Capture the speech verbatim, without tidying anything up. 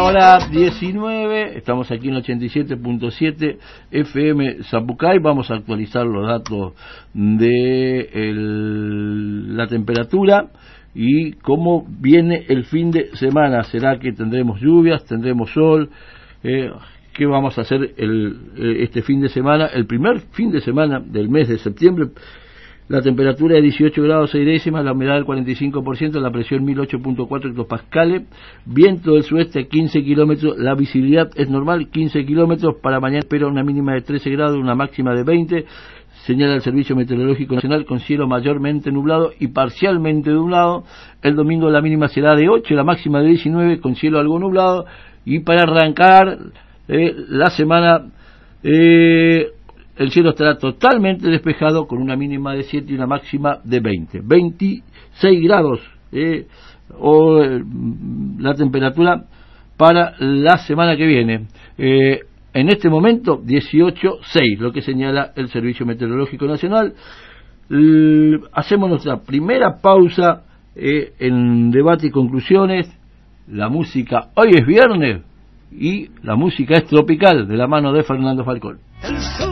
hora diecinueve, estamos aquí en ochenta y siete punto siete F M Zapucay. Vamos a actualizar los datos de el, la temperatura y cómo viene el fin de semana. ¿Será que tendremos lluvias, tendremos sol? Eh, ¿Qué vamos a hacer el, este fin de semana? El primer fin de semana del mes de septiembre. La temperatura es dieciocho grados seis décimas, la humedad del cuarenta y cinco por ciento, la presión mil ocho punto cuatro hectopascales, viento del sueste quince kilómetros, la visibilidad es normal, quince kilómetros. Para mañana espera una mínima de trece grados, una máxima de veinte, señala el Servicio Meteorológico Nacional, con cielo mayormente nublado y parcialmente nublado. El domingo la mínima será de ocho, la máxima de diecinueve, con cielo algo nublado. Y para arrancar eh, la semana... Eh, el cielo estará totalmente despejado con una mínima de siete y una máxima de veinte. veintiséis grados eh, o eh, la temperatura para la semana que viene. Eh, en este momento dieciocho punto seis, lo que señala el Servicio Meteorológico Nacional. L- hacemos nuestra primera pausa eh, en debate y conclusiones. La música, hoy es viernes, y la música es tropical, de la mano de Fernando Falcón. El